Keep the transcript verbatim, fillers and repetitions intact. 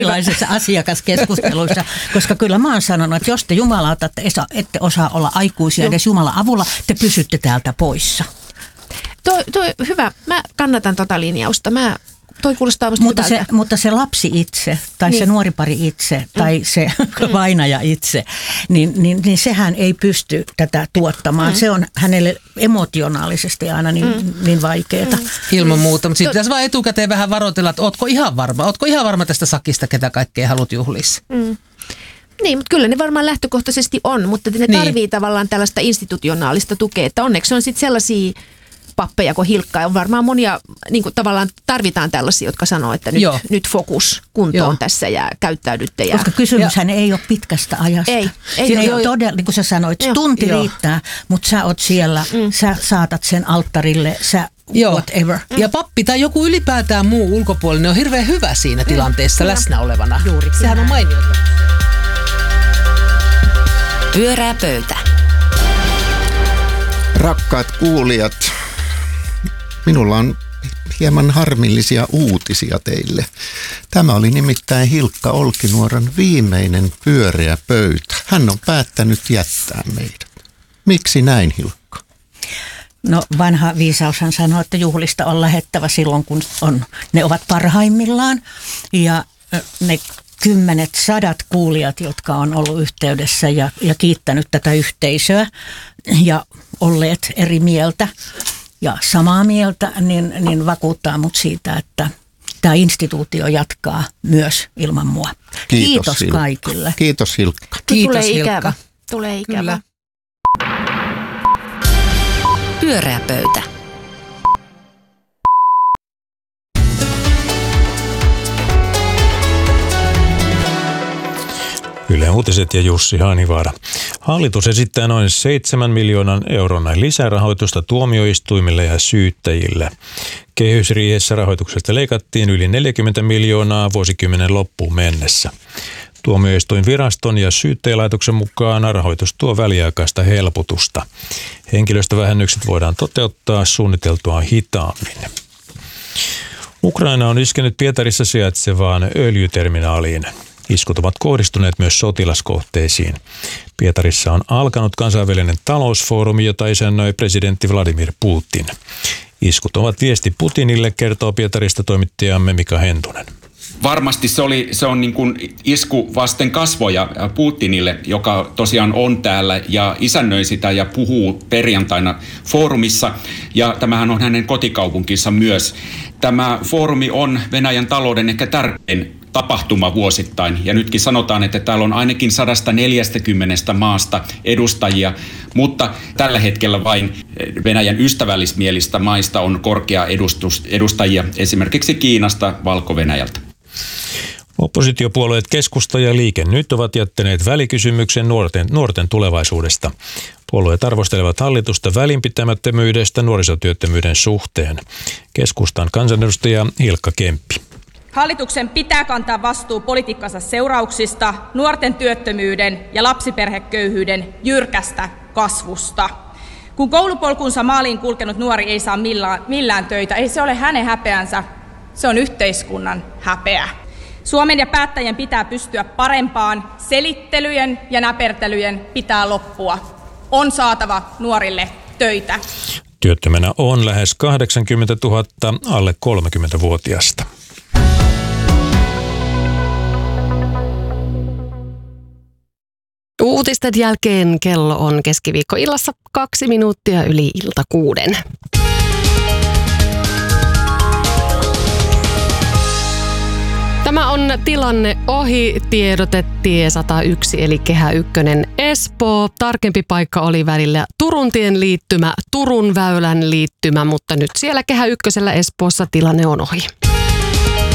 erilaisissa asiakaskeskusteluissa, koska kyllä mä oon sanonut, että jos te jumalauta, että ette osaa olla aikuisia edes Jumalan avulla, te pysytte täältä poissa. Toi, toi, hyvä. Mä kannatan tota linjausta. Mä, toi kuulostaa musta mutta se, mutta se lapsi itse, tai niin. se nuori pari itse, tai mm. se mm. vainaja itse, niin, niin, niin sehän ei pysty tätä tuottamaan. Mm. Se on hänelle emotionaalisesti aina niin, mm. niin vaikeaa. Mm. Ilman muuta, mutta sitten pitäisi vaan etukäteen vähän varoitella, että ootko ihan varma? Ootko ihan varma tästä sakista, ketä kaikkea haluat juhlissa? Mm. Niin, mutta kyllä ne varmaan lähtökohtaisesti on, mutta ne niin. tarvii tavallaan tällaista institutionaalista tukea, että onneksi on sitten sellaisia pappeja kuin Hilkka. On varmaan monia, niin kuin tavallaan tarvitaan tällaisia, jotka sanoo, että nyt, nyt fokus kuntoon Joo. tässä ja käyttäydytte. Ja, koska kysymyshän ja, ei ole pitkästä ajasta. Ei. ei Siinä jo, ei todella, niin kuin sä sanoit, jo, tunti jo. riittää, mutta sä oot siellä, mm. sä saatat sen alttarille, sä Joo. whatever. Mm. Ja pappi tai joku ylipäätään muu ulkopuolinen on hirveän hyvä siinä tilanteessa mm. läsnä olevana. Juuri. Sehän on mainiota. Pyörää pöytä. Rakkaat kuulijat, minulla on hieman harmillisia uutisia teille. Tämä oli nimittäin Hilkka Olkinuoran viimeinen pyöreä pöytä. Hän on päättänyt jättää meidät. Miksi näin, Hilkka? No vanha viisaushan sanoo, että juhlista on lähettävä silloin, kun on, ne ovat parhaimmillaan. Ja ne kymmenet, sadat kuulijat, jotka on ollut yhteydessä ja, ja kiittänyt tätä yhteisöä ja olleet eri mieltä ja samaa mieltä, niin, niin vakuuttaa mut siitä, että tämä instituutio jatkaa myös ilman mua. Kiitos, Kiitos Hilkka. kaikille. Kiitos Hilkka. Kiitos, Tulee Hilkka. ikävä. Tulee ikävä. Kyllä. Pyöreä pöytä. Yle Uutiset ja Jussi Haanivaara. Hallitus esittää noin seitsemän miljoonan euron lisärahoitusta tuomioistuimille ja syyttäjille. Kehysriihessä rahoituksesta leikattiin yli neljäkymmentä miljoonaa vuosikymmenen loppuun mennessä. Tuomioistuinviraston ja syyttäjälaitoksen mukaan rahoitus tuo väliaikaista helpotusta. Henkilöstövähennykset voidaan toteuttaa suunniteltua hitaammin. Ukraina on iskenyt Pietarissa sijaitsevaan öljyterminaaliin. Iskut ovat kohdistuneet myös sotilaskohteisiin. Pietarissa on alkanut kansainvälinen talousfoorumi, jota isännöi presidentti Vladimir Putin. Iskut ovat viesti Putinille, kertoo Pietarista toimittajamme Mika Hentunen. Varmasti se, oli, se on niin kuin isku vasten kasvoja Putinille, joka tosiaan on täällä ja isännöi sitä ja puhuu perjantaina foorumissa. Ja tämähän on hänen kotikaupunkinsa myös. Tämä foorumi on Venäjän talouden ehkä tärkein tapahtuma vuosittain. Ja nytkin sanotaan, että täällä on ainakin sata neljäkymmentä maasta edustajia, mutta tällä hetkellä vain Venäjän ystävällismielistä maista on korkea edustus, edustajia, esimerkiksi Kiinasta, Valko-Venäjältä. Oppositiopuolueet Keskusta ja Liike Nyt ovat jättäneet välikysymyksen nuorten, nuorten tulevaisuudesta. Puolueet arvostelevat hallitusta välinpitämättömyydestä nuorisotyöttömyyden suhteen. Keskustan kansanedustaja Hilkka Kemppi. Hallituksen pitää kantaa vastuu politiikkansa seurauksista, nuorten työttömyyden ja lapsiperheköyhyyden jyrkästä kasvusta. Kun koulupolkunsa maaliin kulkenut nuori ei saa millään, millään töitä, ei se ole hänen häpeänsä, se on yhteiskunnan häpeä. Suomen ja päättäjien pitää pystyä parempaan, selittelyjen ja näpertelyjen pitää loppua. On saatava nuorille töitä. Työttömänä on lähes kahdeksankymmentätuhatta alle kolmekymmentävuotiaista. Uutisten jälkeen kello on keskiviikkoillassa kaksi minuuttia yli ilta kuuden. Tämä on tilanne ohi, tiedote tie sata yksi eli Kehä ykkönen Espoo. Tarkempi paikka oli välillä Turuntien liittymä, Turun väylän liittymä, mutta nyt siellä Kehä ykkösellä Espoossa tilanne on ohi.